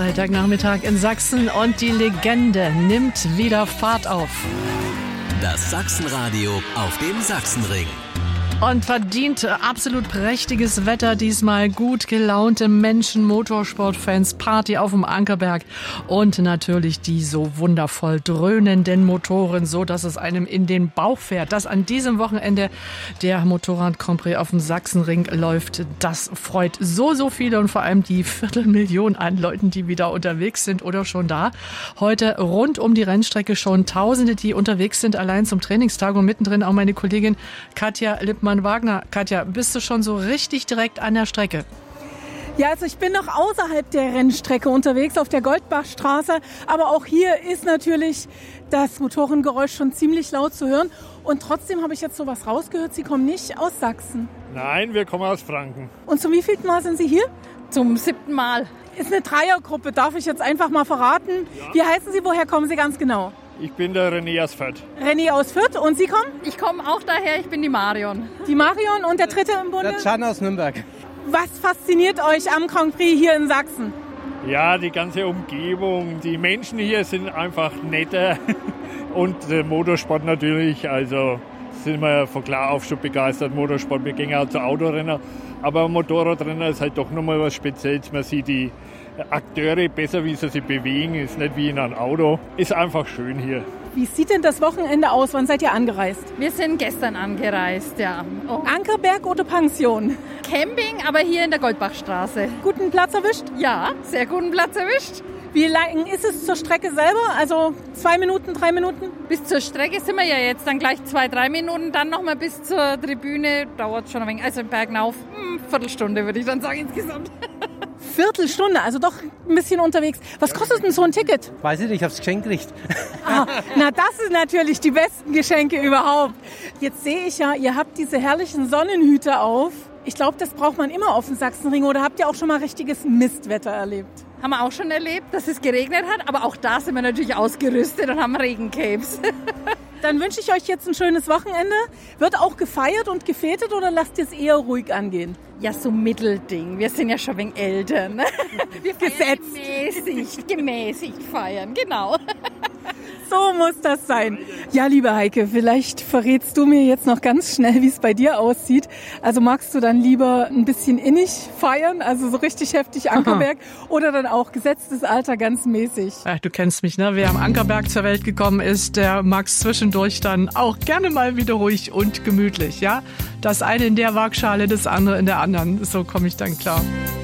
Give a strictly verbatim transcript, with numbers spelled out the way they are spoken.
Freitagnachmittag in Sachsen und die Legende nimmt wieder Fahrt auf. Das Sachsenradio auf dem Sachsenring. Und verdient absolut prächtiges Wetter diesmal, gut gelaunte Menschen, Motorsportfans, Party auf dem Ankerberg und natürlich die so wundervoll dröhnenden Motoren, so dass es einem in den Bauch fährt. Dass an diesem Wochenende der Motorrad-Grand Prix auf dem Sachsenring läuft, das freut so, so viele und vor allem die Viertelmillion an Leuten, die wieder unterwegs sind oder schon da. Heute rund um die Rennstrecke schon Tausende, die unterwegs sind, allein zum Trainingstag und mittendrin auch meine Kollegin Katja Lippmann. Wagner. Katja, bist du schon so richtig direkt an der Strecke? Ja, also ich bin noch außerhalb der Rennstrecke unterwegs auf der Goldbachstraße, aber auch hier ist natürlich das Motorengeräusch schon ziemlich laut zu hören und trotzdem habe ich jetzt sowas rausgehört, Sie kommen nicht aus Sachsen. Nein, wir kommen aus Franken. Und zum wievielten Mal sind Sie hier? Zum siebten Mal. Ist eine Dreiergruppe, darf ich jetzt einfach mal verraten. Ja. Wie heißen Sie, woher kommen Sie ganz genau? Ich bin der René aus Fürth. René aus Fürth und Sie kommen? Ich komme auch daher, ich bin die Marion. Die Marion und der dritte im Bunde? Der Can aus Nürnberg. Was fasziniert euch am Grand Prix hier in Sachsen? Ja, die ganze Umgebung, die Menschen hier sind einfach netter und der Motorsport natürlich, also sind wir von klar auf schon begeistert, Motorsport, wir gehen auch zu Autorennen, aber Motorradrennen ist halt doch nochmal was Spezielles, man sieht die Akteure besser, wie sie sich bewegen, ist nicht wie in einem Auto, ist einfach schön hier. Wie sieht denn das Wochenende aus? Wann seid ihr angereist? Wir sind gestern angereist, ja. Oh. Ankerberg oder Pension? Camping, aber hier in der Goldbachstraße. Guten Platz erwischt? Ja, sehr guten Platz erwischt. Wie lang ist es zur Strecke selber? Also zwei Minuten, drei Minuten? Bis zur Strecke sind wir ja jetzt dann gleich zwei, drei Minuten. Dann nochmal bis zur Tribüne dauert schon ein wenig. Also Bergauf, hm, Viertelstunde würde ich dann sagen insgesamt. Viertelstunde, also doch ein bisschen unterwegs. Was kostet denn so ein Ticket? Weiß ich nicht, ich hab's geschenkt gekriegt. Ah, na, das sind natürlich die besten Geschenke überhaupt. Jetzt sehe ich ja, ihr habt diese herrlichen Sonnenhüte auf. Ich glaube, das braucht man immer auf dem Sachsenring. Oder habt ihr auch schon mal richtiges Mistwetter erlebt? Haben wir auch schon erlebt, dass es geregnet hat. Aber auch da sind wir natürlich ausgerüstet und haben Regencapes. Dann wünsche ich euch jetzt ein schönes Wochenende. Wird auch gefeiert und gefetet oder lasst ihr es eher ruhig angehen? Ja, so Mittelding. Wir sind ja schon ein wenig älter. Ne? Wir Gesetzt. Gemäßigt, gemäßigt feiern, genau. So muss das sein. Ja, liebe Heike, vielleicht verrätst du mir jetzt noch ganz schnell, wie es bei dir aussieht. Also magst du dann lieber ein bisschen innig feiern, also so richtig heftig Ankerberg, oder dann auch gesetztes Alter ganz mäßig? Ach, du kennst mich, ne? Wer am Ankerberg zur Welt gekommen ist, der mag's zwischendurch dann auch gerne mal wieder ruhig und gemütlich, ja? Das eine in der Waagschale, das andere in der anderen. So komme ich dann klar.